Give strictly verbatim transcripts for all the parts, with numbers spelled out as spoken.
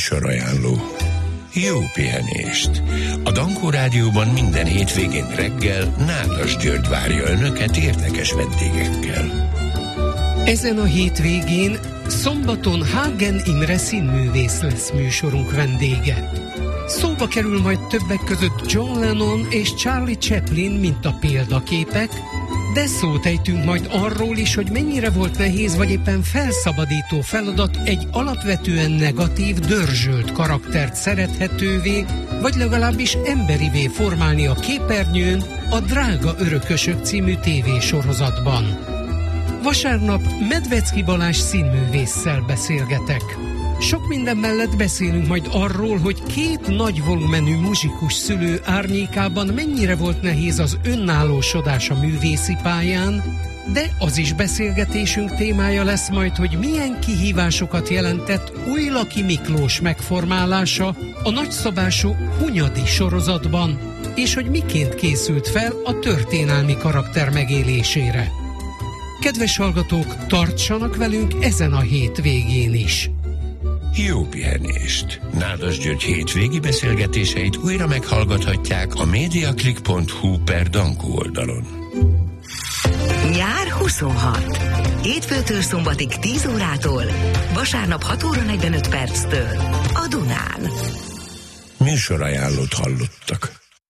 Műsorajánló. Jó pihenést! A Dankó Rádióban minden hétvégén reggel Nádas György várja Önöket érdekes vendégekkel. Ezen a hétvégén szombaton Hagen Imre színművész lesz műsorunk vendége. Szóba kerül majd többek között John Lennon és Charlie Chaplin, mint a példaképek, de szót ejtünk majd arról is, hogy mennyire volt nehéz vagy éppen felszabadító feladat egy alapvetően negatív, dörzsölt karaktert szerethetővé, vagy legalábbis emberivé formálni a képernyőn a Drága örökösök című tévésorozatban. Vasárnap Medvecki Balázs színművésszel beszélgetek. Sok minden mellett beszélünk majd arról, hogy két nagy volumenű muzsikus szülő árnyékában mennyire volt nehéz az önállósodás a művészi pályán, de az is beszélgetésünk témája lesz majd, hogy milyen kihívásokat jelentett Újlaki Miklós megformálása a nagyszabású Hunyadi sorozatban, és hogy miként készült fel a történelmi karakter megélésére. Kedves hallgatók, tartsanak velünk ezen a hétvégén is! Jó pihenést! Nádas György hétvégi beszélgetéseit újra meghallgathatják a mediaclick pont hu per Dankó oldalon. Nyár huszonhat. Hétfőtől szombatig tíz órától, vasárnap hat óra negyvenöt perctől a Dunán. Műsorajánlót hallottak.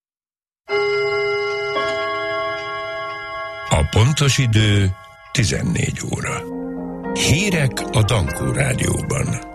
A pontos idő tizennégy óra. Hírek a Dankó Rádióban.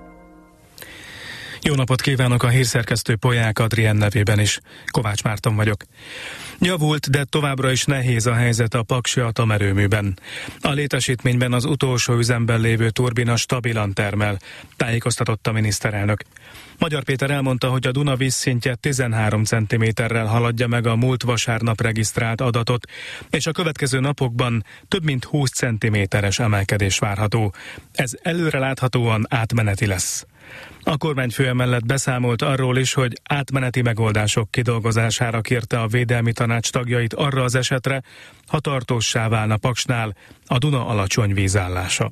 Jó napot kívánok, a hírszerkesztő Polyák Adrien nevében is. Kovács Márton vagyok. Javult, de továbbra is nehéz a helyzet a Paksi atomerőműben. A létesítményben az utolsó üzemben lévő turbina stabilan termel, tájékoztatott a miniszterelnök. Magyar Péter elmondta, hogy a Duna vízszintje tizenhárom centiméterrel haladja meg a múlt vasárnap regisztrált adatot, és a következő napokban több mint húsz centiméteres emelkedés várható. Ez előreláthatóan átmeneti lesz. A kormányfő emellett beszámolt arról is, hogy átmeneti megoldások kidolgozására kérte a Védelmi Tanács tagjait arra az esetre, ha tartóssá válna Paksnál a Duna alacsony vízállása.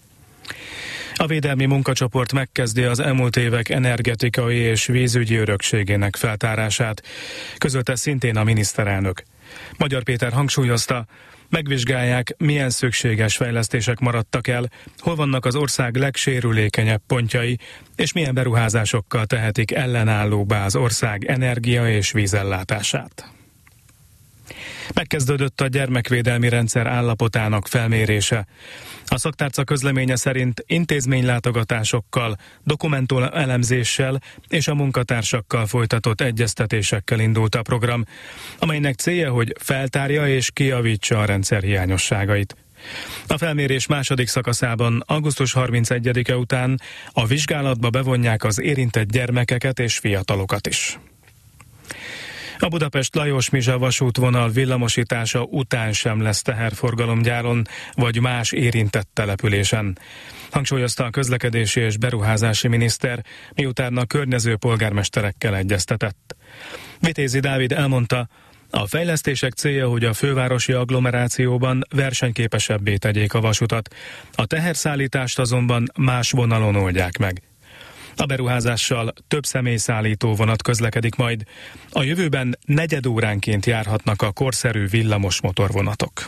A védelmi munkacsoport megkezdi az elmúlt évek energetikai és vízügyi örökségének feltárását, közölte szintén a miniszterelnök. Magyar Péter hangsúlyozta, megvizsgálják, milyen szükséges fejlesztések maradtak el, hol vannak az ország legsérülékenyebb pontjai, és milyen beruházásokkal tehetik ellenállóbbá az ország energia- és vízellátását. Megkezdődött a gyermekvédelmi rendszer állapotának felmérése. A szaktárca közleménye szerint intézménylátogatásokkal, dokumentum elemzéssel és a munkatársakkal folytatott egyeztetésekkel indult a program, amelynek célja, hogy feltárja és kijavítsa a rendszer hiányosságait. A felmérés második szakaszában augusztus harmincegyedike után a vizsgálatba bevonják az érintett gyermekeket és fiatalokat is. A Budapest-Lajos-Mizsa vasútvonal villamosítása után sem lesz teherforgalomgyáron vagy más érintett településen, hangsúlyozta a közlekedési és beruházási miniszter, miután a környező polgármesterekkel egyeztetett. Vitézi Dávid elmondta, a fejlesztések célja, hogy a fővárosi agglomerációban versenyképesebbé tegyék a vasutat, a teherszállítást azonban más vonalon oldják meg. A beruházással több személyszállító vonat közlekedik majd. A jövőben negyed óránként járhatnak a korszerű villamos motorvonatok.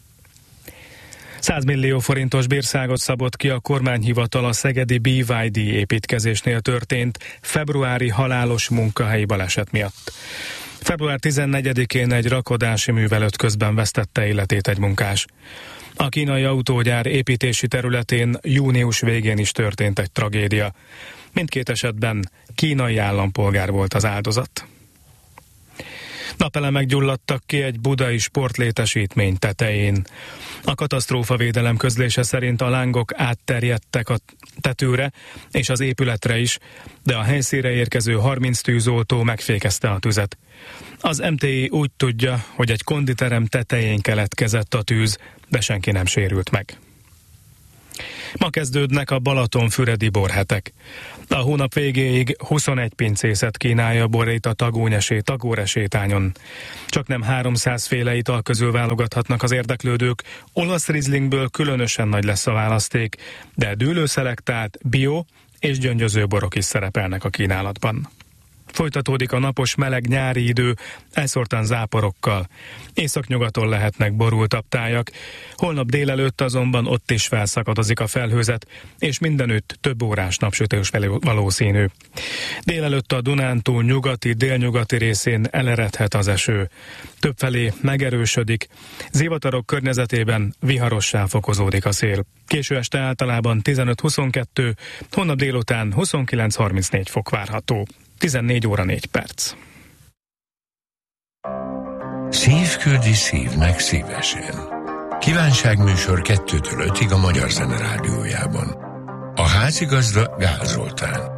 száz millió forintos bírságot szabott ki a kormányhivatal a szegedi bé vé dé építkezésnél történt februári halálos munkahelyi baleset miatt. február tizennegyedikén egy rakodási művelet közben vesztette életét egy munkás. A kínai autógyár építési területén június végén is történt egy tragédia. Mindkét esetben kínai állampolgár volt az áldozat. Napelemek gyulladtak ki egy budai sportlétesítmény tetején. A katasztrófavédelem közlése szerint a lángok átterjedtek a tetőre és az épületre is, de a helyszínre érkező harminc tűzoltó megfékezte a tüzet. Az em té i úgy tudja, hogy egy konditerem tetején keletkezett a tűz, de senki nem sérült meg. Ma kezdődnek a Balatonfüredi borhetek. A hónap végéig huszonegy pincészet kínálja borét a Tagónyesé Tagóresétányon. Csaknem háromszáz féle ital közül válogathatnak az érdeklődők, olasz rizlingből különösen nagy lesz a választék, de dűlőszelektált, bio és gyöngyöző borok is szerepelnek a kínálatban. Folytatódik a napos, meleg nyári idő, elszórtan záporokkal. Északnyugaton lehetnek borultabb tájak, holnap délelőtt azonban ott is felszakadozik a felhőzet, és mindenütt több órás napsütés valószínű. Délelőtt a Dunántúl nyugati, délnyugati részén eleredhet az eső. Többfelé megerősödik, zivatarok környezetében viharossá fokozódik a szél. Késő este általában tizenöt-huszonkettő, holnap délután huszonkilenc-harmincnégy fok várható. tizennégy óra négy perc. Szívküldi szívnek szívesen. Kívánságműsor kettőtől ötig a Magyar Zene Rádiójában. A házigazda Gál Zoltán.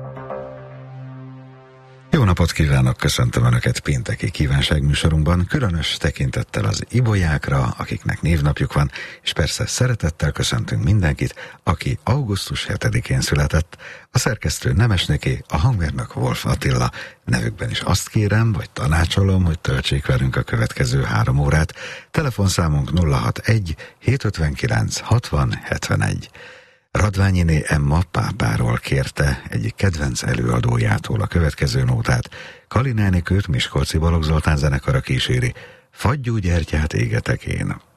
Jó napot kívánok, köszöntöm Önöket pénteki kívánságműsorunkban, különös tekintettel az ibolyákra, akiknek névnapjuk van, és persze szeretettel köszöntünk mindenkit, aki augusztus hetedikén született. A szerkesztő Nemesnéki, a hangmérnök Wolf Attila. Nevükben is azt kérem, vagy tanácsolom, hogy töltsék velünk a következő három órát. Telefonszámunk nulla hatvanegy hétszázötvenkilenc hatvan hetvenegy. Radványiné Emma pápáról kérte egyik kedvenc előadójától a következő nótát. Kalinánikőt Miskolci Balogh Zoltán zenekara kíséri. Fagyú gyertyát égetek én.